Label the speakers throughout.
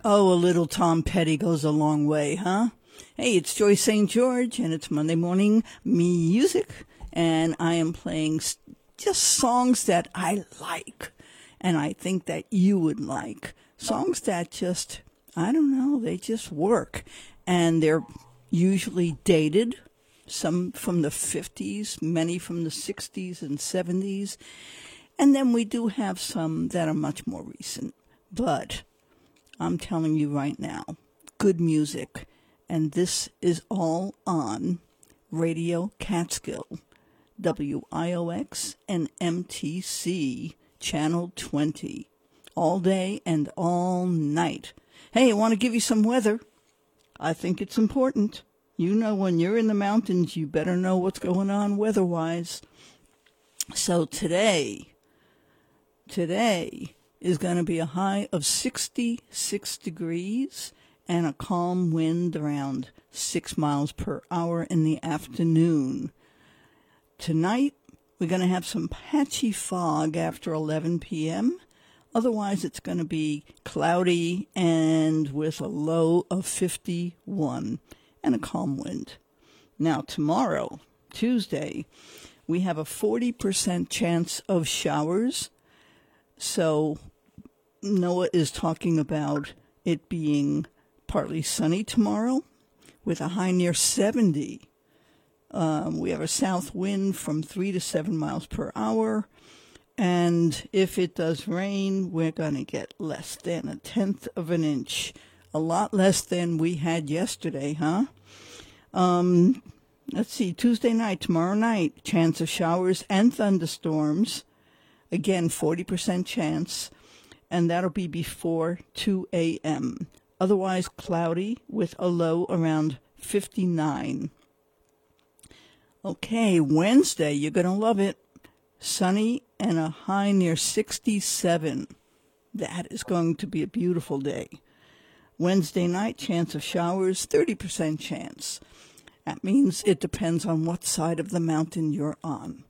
Speaker 1: Oh, a little Tom Petty goes a long way, huh? Hey, it's Joyce St. George, and it's Monday Morning Music, and I am playing just songs that I like, and I think that you would like. Songs that just, I don't know, they just work, and they're usually dated, some from the 50s, many from the 60s and 70s, and then we do have some that are much more recent, but I'm telling you right now, good music. And this is all on Radio Catskill, WIOX and MTC, Channel 20, all day and all night. Hey, I want to give you some weather. I think it's important. You know, when you're in the mountains, you better know what's going on weather-wise. So today is going to be a high of 66 degrees and a calm wind around 6 miles per hour in the afternoon. Tonight, we're going to have some patchy fog after 11 p.m. Otherwise, it's going to be cloudy and with a low of 51 and a calm wind. Now, tomorrow, Tuesday, we have a 40% chance of showers. So NOAA is talking about it being partly sunny tomorrow with a high near 70. We have a south wind from 3 to 7 miles per hour. And if it does rain, we're going to get less than 1/10 of an inch. A lot less than we had yesterday, huh? Let's see, Tuesday night, tomorrow night, chance of showers and thunderstorms. Again, 40% chance, and that'll be before 2 a.m. Otherwise cloudy with a low around 59. Okay, Wednesday, you're going to love it. Sunny and a high near 67. That is going to be a beautiful day. Wednesday night, chance of showers, 30% chance. That means it depends on what side of the mountain you're on.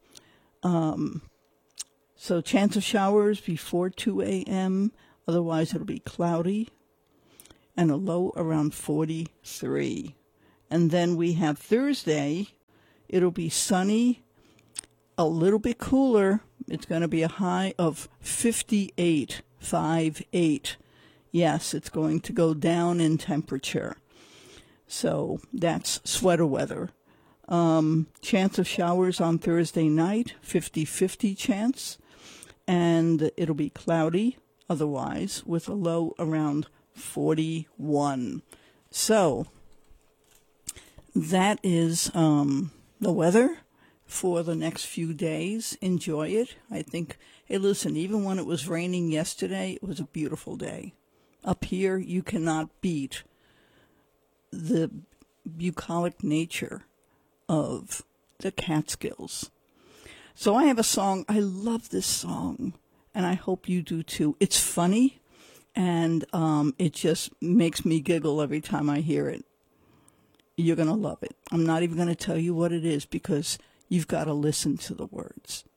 Speaker 1: So chance of showers before 2 a.m. Otherwise, it'll be cloudy and a low around 43. And then we have Thursday. It'll be sunny, a little bit cooler. It's going to be a high of 58, 58. Yes, it's going to go down in temperature. So that's sweater weather. Chance of showers on Thursday night, 50-50 chance. And it'll be cloudy otherwise with a low around 41. So that is the weather for the next few days. Enjoy it. I think, hey, listen, even when it was raining yesterday, it was a beautiful day. Up here, you cannot beat the bucolic nature of the Catskills. So I have a song. I love this song, and I hope you do too. It's funny, and it just makes me giggle every time I hear it. You're going to love it. I'm not even going to tell you what it is because you've got to listen to the words.